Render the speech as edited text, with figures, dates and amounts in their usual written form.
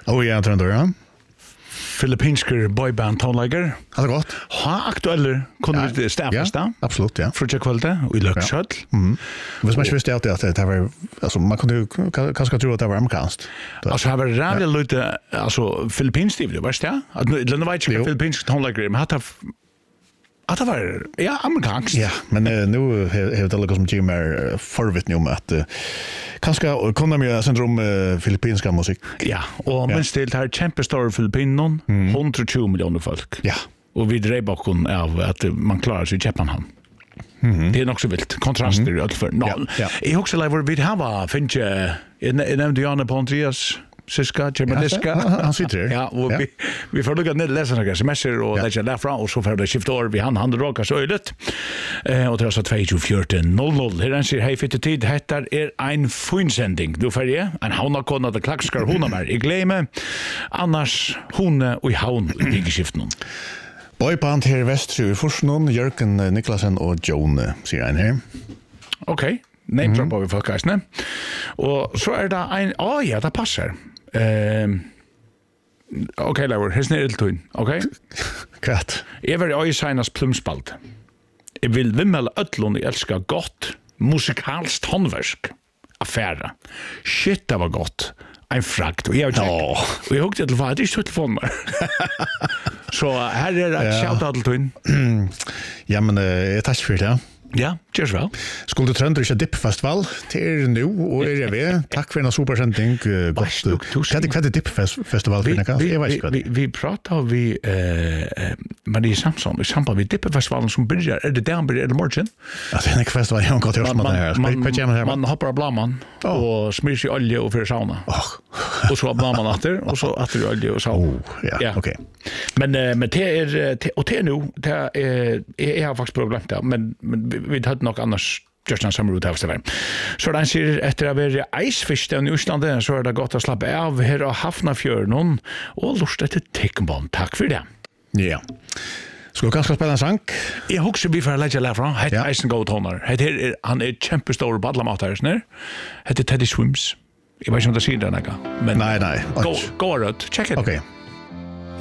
Ja, tror du, ja. Filippinsker boyband tonlager. Det er godt. Ha aktuelle kunne vi stæpes da? Absolutt, ja. Frutja kvölde, og i Løkshøll. Hvis man ikke visste alltid at det var, altså, man kunne kanskje tro at det var amerikansk. Altså, det var rævlig lite, altså, filippinsk stiv, det var det? Det var ikke filippinsk tonlager, men det var, ja, amerikansk. Ja, men nu har det liksom ikke mer forvittning om at kanskje kunne vi sende om filippinska musik. Ja, og minst til det her kjempestore Filippinon, 120 millioner folk. Ja. Og vi drev bakom av at man klarer seg i Kjeppanhavn. Det er nok så vilt. Kontraster i alt for. Jeg husker lever, vi har finnet, jeg nevnte Janne på Andreas, Siska, Kjemaliska. Han sitter her. Ja, og vi får lukka ned lesa noen sms'er og det er derfra, og så får det skifte år, vi han råkar så øylet. Og det er altså 22.14.00. Her han sier, hei fitte tid, hettar ein funsending. Du ferdig, en haunakona til klakskar hona mer. Jeg glemme, annars hone og i haun i digeskiften. Boyband her i Vestru i Forsnån, Jørgen Niklasen og Jone, sier han her. Ok, name drop av folkeisene. Og så er det en, ja, det passer. Ok, Laur, her snir iltun, ok? Kvart. Jeg var i Seinas plumspalt. Jeg vil vimmel ødlun jeg elskar godt musikalst håndversk. Affæra. Shit, det var godt. En frakt, og jeg hukte til hva, det er ikke telefonen mer. Så her er det shout-out til tun. Ja, men jeg tar ikke for det, ja. Ja, kjørs vel. Skulle Trønder ikke Dipp-festival til nå, og er ved. Takk for en supersending. Hva er Dipp-festival for deg? Vi prater vi Marie Samson, i samband med Dipp-festivalen som begynner, er det der han begynner, er det morgen? Ja, det er en festival, jeg har gått til å spørre her. Man hopper av blaman, og smyr seg olje og fyrer sauna. Og så av blaman atter, og så atter olje og sauna. Ja, ok. Men det er, og det er nå, jeg har faktisk prøvd glemt det, men vi hadde nok annars just en sommer ut av stedet. Så den sier, etter å være eisfiste i Østlandet, så er det godt å slappe av her og Hafnafjøren og lust etter Tekkenbånd. Takk for det. Ja. Skal du kanskje spille en sang? Jeg husker vi får legge lær fra. Hette Eisen Go Toner. Han er kjempestor på alle mater. Hette Teddy Swims. Jeg vet ikke om det sier det, men nei. Gå rødt. Check it. Ok.